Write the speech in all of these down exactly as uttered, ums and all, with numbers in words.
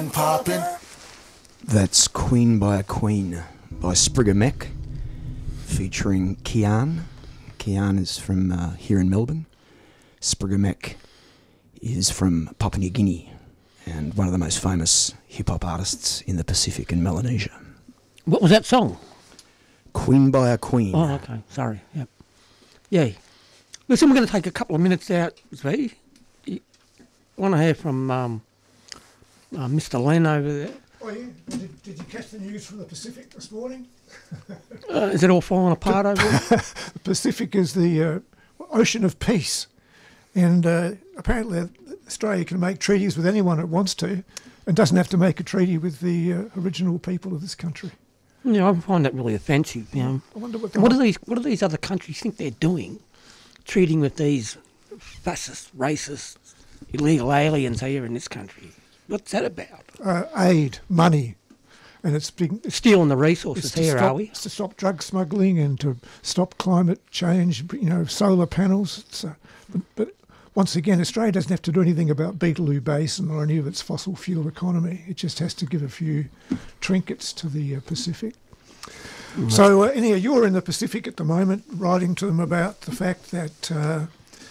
poppin', poppin'. That's Queen by a Queen by Sprigga Mech, featuring Kian. Kian is from uh, here in Melbourne. Sprigga Mech is from Papua New Guinea and one of the most famous hip-hop artists in the Pacific and Melanesia. What was that song? Queen by a Queen. Oh, okay. Sorry. Yep. Yeah. Listen, we're going to take a couple of minutes out, Zvi. You want to hear from um, uh, Mister Len over there? Oh, yeah. Did, did you catch the news from the Pacific this morning? uh, is it all falling apart over there? The Pacific is the uh, ocean of peace. And uh, apparently Australia can make treaties with anyone it wants to and doesn't have to make a treaty with the uh, original people of this country. Yeah, I find that really offensive. You know. I wonder what, what do these What do these other countries think they're doing, treating with these fascist, racist, illegal aliens here in this country? What's that about? Uh, aid, money, and it's been it's, stealing the resources it's here, stop, are we? It's to stop drug smuggling and to stop climate change. You know, solar panels. It's, uh, but, but once again, Australia doesn't have to do anything about Beetaloo Basin or any of its fossil fuel economy. It just has to give a few trinkets to the uh, Pacific. Mm. So, uh, anyhow, you're in the Pacific at the moment, writing to them about the fact that uh,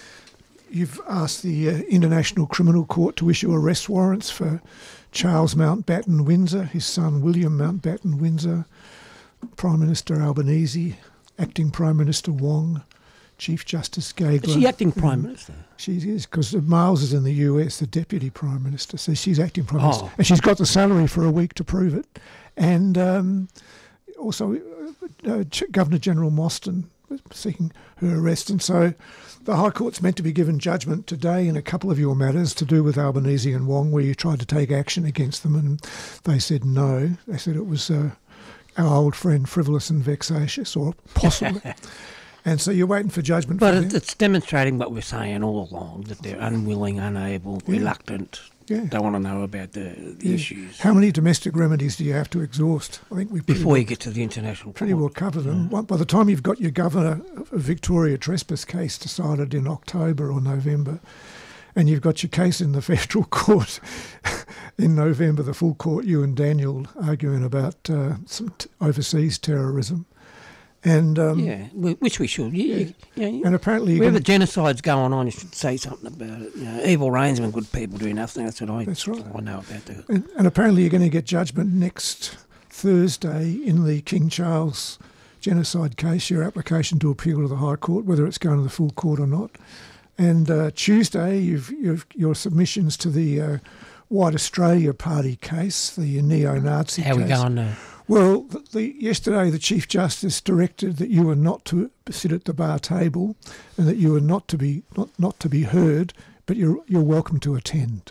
you've asked the uh, International Criminal Court to issue arrest warrants for Charles Mountbatten Windsor, his son William Mountbatten Windsor, Prime Minister Albanese, Acting Prime Minister Wong, Chief Justice Gageler. Is she acting Prime Minister? She is, because Miles is in the U S, the Deputy Prime Minister, so she's acting Prime oh. Minister. And she's got the salary for a week to prove it. And um, also uh, uh, Governor General Mostyn seeking her arrest. And so the High Court's meant to be given judgment today in a couple of your matters to do with Albanese and Wong, where you tried to take action against them, and they said no. They said it was uh, our old friend frivolous and vexatious, or possibly. And so you're waiting for judgment. But for it's, it's demonstrating what we're saying all along, that they're unwilling, unable, yeah. reluctant, yeah. don't want to know about the, the yeah. issues. How many domestic remedies do you have to exhaust? I think we Before well, you get to the international pretty court. well cover them. Yeah. By the time you've got your Governor of Victoria trespass case decided in October or November, and you've got your case in the federal court in November, the full court, you and Daniel arguing about uh, some t- overseas terrorism. And um, yeah, which we should. Yeah, yeah. yeah. And apparently, wherever genocide's going on, you should say something about it. You know, evil reigns when good people do nothing. That's what I. That's right. I know about that. And, and apparently, you're going to get judgment next Thursday in the King Charles genocide case. Your application to appeal to the High Court, whether it's going to the full court or not. And uh, Tuesday, you've, you've your submissions to the uh, White Australia Party case, the neo-Nazi How case. How we going there? Well, the, the, yesterday the Chief Justice directed that you were not to sit at the bar table, and that you were not to be not, not to be heard, but you're you're welcome to attend.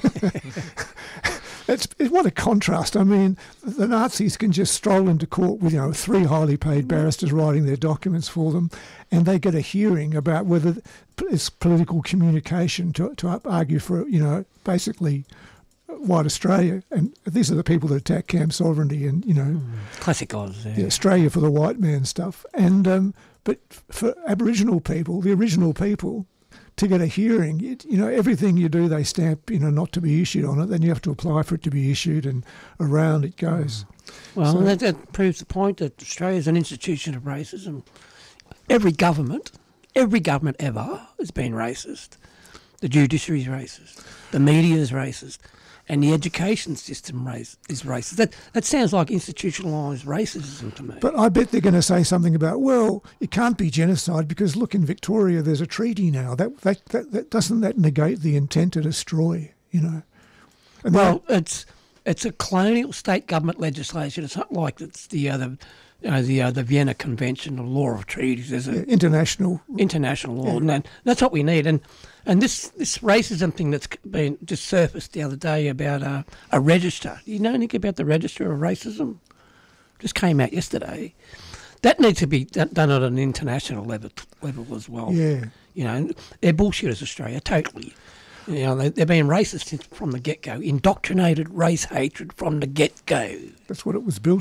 It's, it's what a contrast. I mean, the Nazis can just stroll into court with, you know, three highly paid barristers writing their documents for them, and they get a hearing about whether it's political communication to to argue for, you know, basically White Australia, and these are the people that attack camp sovereignty and, you know, mm, classic odds, yeah. the Australia for the white man stuff. And um, but for Aboriginal people, the original people, to get a hearing, you, you know, everything you do, they stamp, you know, not to be issued on it. Then you have to apply for it to be issued, and around it goes. Well, so, that, that proves the point that Australia is an institution of racism. Every government, every government ever has been racist. The judiciary is racist. The media is racist. And the education system race, is racist. That that sounds like institutionalised racism to me. But I bet they're going to say something about, well, it can't be genocide because, look, in Victoria there's a treaty now. That that, that, that doesn't that negate the intent to destroy, you know? And well, it's it's a colonial state government legislation. It's not like it's the other, you know, the uh, the Vienna Convention, the law of treaties. There's a yeah, international international law, yeah. and that, that's what we need. And and this, this racism thing that's been just surfaced the other day about uh, a register. You know anything about the register of racism? Just came out yesterday. That needs to be done at an international level level as well. Yeah, you know, they're bullshitters, Australia, totally. You know, they, they're being racist since from the get-go, indoctrinated race hatred from the get-go. That's what it was built on.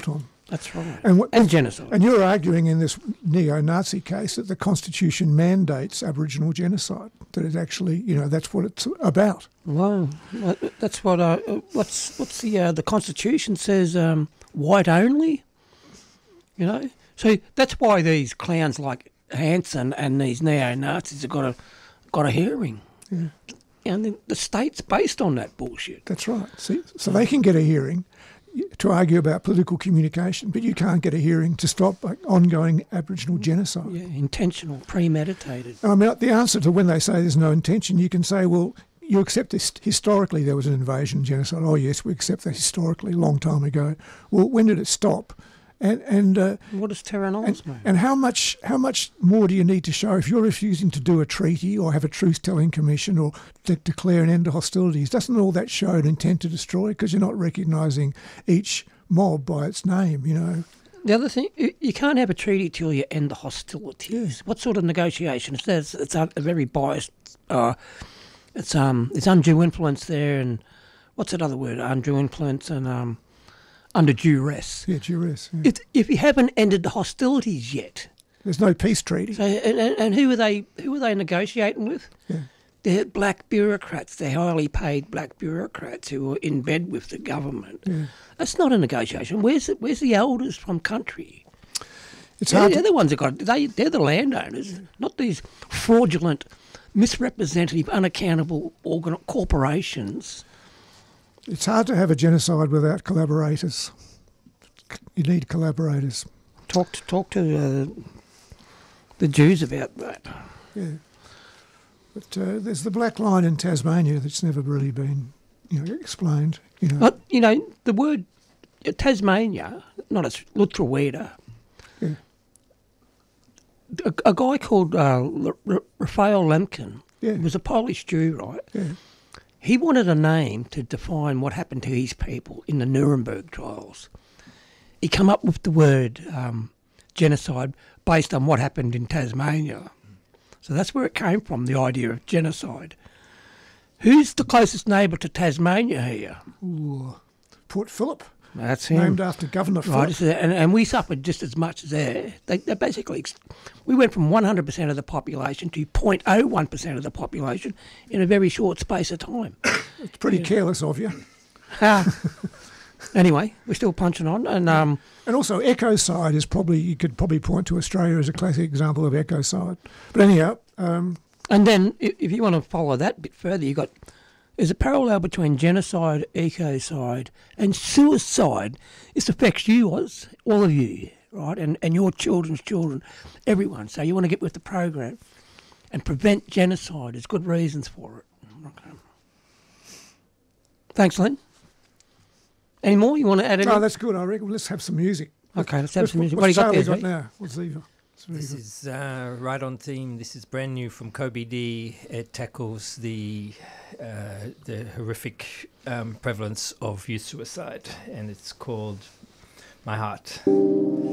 That's right. And, what, and genocide. and you're arguing in this neo-Nazi case that the Constitution mandates Aboriginal genocide, that it actually, you know, that's what it's about. Well, uh, that's what. Uh, uh, what's what's the uh, the Constitution says? Um, white only. You know, so that's why these clowns like Hanson and these neo-Nazis have got a got a hearing. Yeah. And the, the state's based on that bullshit. That's right. See, so they can get a hearing to argue about political communication, but you can't get a hearing to stop like, ongoing Aboriginal genocide. Yeah, intentional, premeditated. I mean, the answer to when they say there's no intention, you can say, well, you accept this historically there was an invasion, genocide. Oh, yes, we accept that historically, a long time ago. Well, when did it stop? And and uh, what does Terra Nullius mean? And how much how much more do you need to show if you're refusing to do a treaty or have a truth-telling commission or to declare an end to hostilities? Doesn't all that show an intent to destroy? Because you're not recognising each mob by its name, you know. The other thing, you you can't have a treaty till you end the hostilities. Yes. What sort of negotiation? It's it's, it's a very biased. Uh, it's um it's undue influence there, and what's that other word? Undue influence and um. under duress. Yeah, duress. Yeah. If, if you haven't ended the hostilities yet, there's no peace treaty. So, and, and, and who are they? Who are they negotiating with? Yeah. They're black bureaucrats. They're highly paid black bureaucrats who are in bed with the government. Yeah. That's not a negotiation. Where's the, where's the elders from country? It's they're, hard. They're the ones that got. They they're the landowners, not these fraudulent, misrepresentative, unaccountable organ corporations. It's hard to have a genocide without collaborators. You need collaborators. Talk to, talk to uh, the Jews about that. Yeah. But uh, there's the black line in Tasmania that's never really been, you know, explained. You know. But, you know, the word uh, Tasmania, not as Lutruwita. Yeah. A, a guy called uh, R- R- Raphael Lemkin, Yeah. he was a Polish Jew, right? Yeah. He wanted a name to define what happened to his people in the Nuremberg trials. He come up with the word um, genocide based on what happened in Tasmania. So that's where it came from, the idea of genocide. Who's the closest neighbour to Tasmania here? Ooh. Port Phillip, That's him. named after Governor Right, Phillip. so- and, and we suffered just as much as there. They, they basically, ex- we went from one hundred percent of the population to zero point zero one percent of the population in a very short space of time. It's pretty careless of you. Ah. Anyway, we're still punching on, and um, And also, ecocide is probably, you could probably point to Australia as a classic example of ecocide. But anyhow, um, and then i- if you want to follow that bit further, you got there's a parallel between genocide, ecocide, and suicide. This affects you, Oz, all of you, right, and and your children's children, everyone. So you want to get with the program and prevent genocide. There's good reasons for it. Okay. Thanks, Len. Any more you want to add? Any? no, that's good, I reckon. Let's have some music. Okay, let's have What's- some music. What's What do you got Charlie there, got Zeke? now? What's Eva? What's This Eva? is uh, right on theme. This is brand new from Kobe D. It tackles the uh, the horrific um, prevalence of youth suicide, and it's called My Heart.